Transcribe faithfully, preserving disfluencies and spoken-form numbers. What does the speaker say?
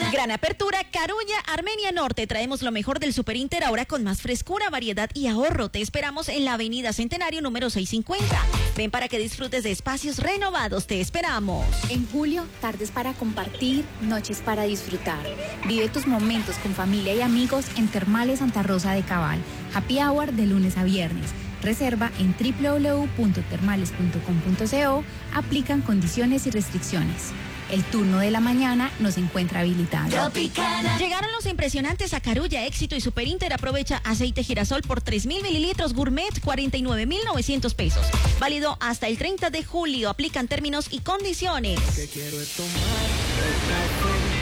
Gran apertura, Carulla, Armenia Norte. Traemos lo mejor del Super Inter ahora con más frescura, variedad y ahorro. Te esperamos en la Avenida Centenario número seiscientos cincuenta. Ven para que disfrutes de espacios renovados. Te esperamos. En julio, tardes para compartir, noches para disfrutar. Vive tus momentos con familia y amigos en Termales Santa Rosa de Cabal. Happy Hour de lunes a viernes. Reserva en doble u doble u doble u punto termales punto com punto co. Aplican condiciones y restricciones. El turno de la mañana nos encuentra habilitado. Tropicana. Llegaron los impresionantes a Carulla, Éxito y Super Inter. Aprovecha aceite girasol por tres mil mililitros gourmet, cuarenta y nueve mil novecientos pesos. Válido hasta el treinta de julio. Aplican términos y condiciones. Que quiero es tomar